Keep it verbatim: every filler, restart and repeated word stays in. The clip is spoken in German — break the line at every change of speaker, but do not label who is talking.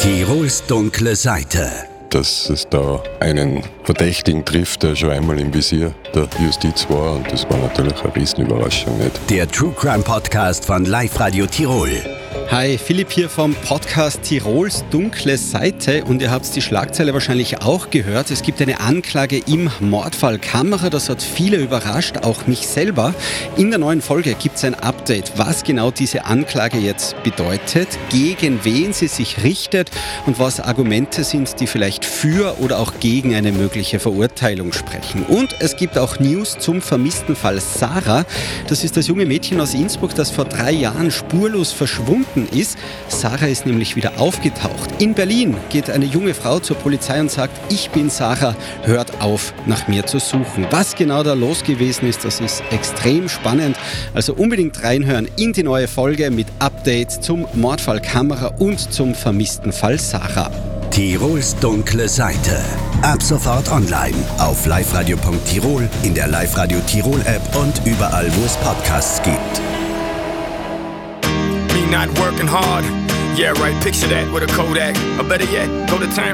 Tirols dunkle Seite.
Dass es da einen Verdächtigen trifft, der schon einmal im Visier der Justiz war, und das war natürlich eine Riesenüberraschung, nicht?
Der True Crime Podcast von Live Radio Tirol.
Hi, Philipp hier vom Podcast Tirols dunkle Seite, und ihr habt die Schlagzeile wahrscheinlich auch gehört. Es gibt eine Anklage im Mordfall Kammerer, das hat viele überrascht, auch mich selber. In der neuen Folge gibt es ein Update, was genau diese Anklage jetzt bedeutet, gegen wen sie sich richtet und was Argumente sind, die vielleicht für oder auch gegen eine mögliche Verurteilung sprechen. Und es gibt auch News zum vermissten Fall Sarah. Das ist das junge Mädchen aus Innsbruck, das vor drei Jahren spurlos verschwunden ist. Sarah ist nämlich wieder aufgetaucht. In Berlin geht eine junge Frau zur Polizei und sagt: Ich bin Sarah, hört auf, nach mir zu suchen. Was genau da los gewesen ist, das ist extrem spannend. Also unbedingt reinhören in die neue Folge mit Updates zum Mordfall Kammerer und zum vermissten Fall Sarah.
Tirols dunkle Seite. Ab sofort online auf liveradio punkt tirol, in der Live Radio Tirol App und überall, wo es Podcasts gibt.
Not working hard. Yeah, right, picture that with a Kodak. Or better yet, go to time.